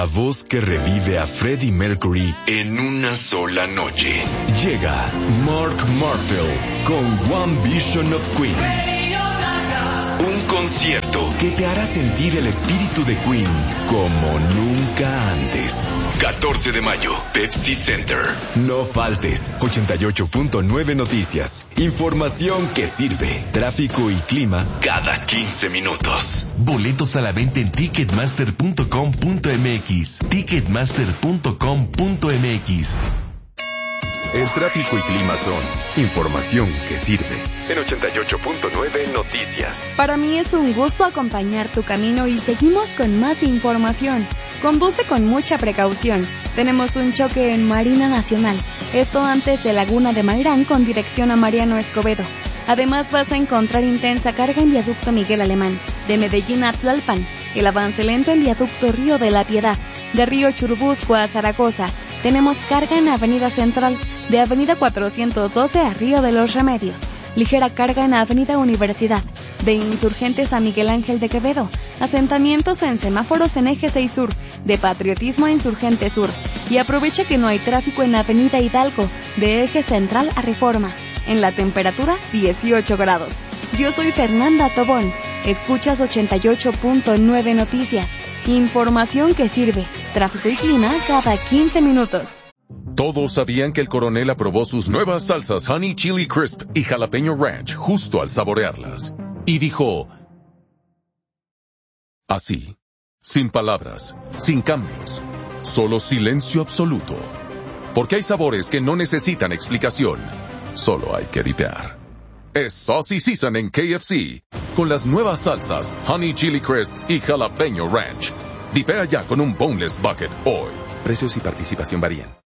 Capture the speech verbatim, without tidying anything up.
La voz que revive a Freddie Mercury en una sola noche. Llega Mark Martel con One Vision of Queen. Un concierto que te hará sentir el espíritu de Queen como nunca antes. catorce de mayo, Pepsi Center. No faltes. ochenta y ocho punto nueve Noticias. Información que sirve. Tráfico y clima cada quince minutos. Boletos a la venta en ticketmaster punto com punto m x. ticketmaster punto com punto m x. El tráfico y clima son información que sirve. En ochenta y ocho punto nueve Noticias. Para mí es un gusto acompañar tu camino y seguimos con más información. Conduce con mucha precaución. Tenemos un choque en Marina Nacional. Esto antes de Laguna de Mairán con dirección a Mariano Escobedo. Además vas a encontrar intensa carga en viaducto Miguel Alemán. De Medellín a Tlalpan. El avance lento en viaducto Río de la Piedad. De Río Churubusco a Zaragoza. Tenemos carga en Avenida Central. De Avenida cuatrocientos doce a Río de los Remedios. Ligera carga en Avenida Universidad. De Insurgentes a Miguel Ángel de Quevedo. Asentamientos en semáforos en Eje seis Sur. De Patriotismo a Insurgente Sur. Y aprovecha que no hay tráfico en Avenida Hidalgo. De Eje Central a Reforma. En la temperatura, dieciocho grados. Yo soy Fernanda Tobón. Escuchas ochenta y ocho punto nueve Noticias. Información que sirve. Tráfico y clima cada quince minutos. Todos sabían que el coronel aprobó sus nuevas salsas Honey Chili Crisp y Jalapeño Ranch justo al saborearlas. Y dijo... así, sin palabras, sin cambios, solo silencio absoluto. Porque hay sabores que no necesitan explicación, solo hay que dipear. Es Saucy Season en K F C, con las nuevas salsas Honey Chili Crisp y Jalapeño Ranch. Dipea ya con un Boneless Bucket hoy. Precios y participación varían.